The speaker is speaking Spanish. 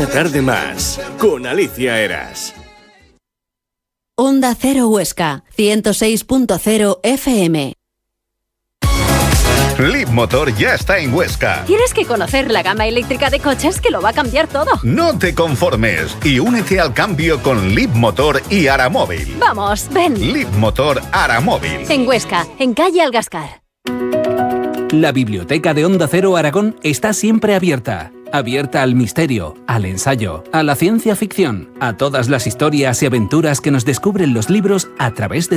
Una tarde más con Alicia Eras. Onda Cero Huesca, 106.0 FM. Leapmotor ya está en Huesca. Tienes que conocer la gama eléctrica de coches que lo va a cambiar todo. No te conformes y únete al cambio con Leapmotor y Aramóvil. Vamos, ven. Leapmotor Aramóvil. En Huesca, en calle Algascar. La biblioteca de Onda Cero Aragón está siempre abierta. Abierta al misterio, al ensayo, a la ciencia ficción, a todas las historias y aventuras que nos descubren los libros a través de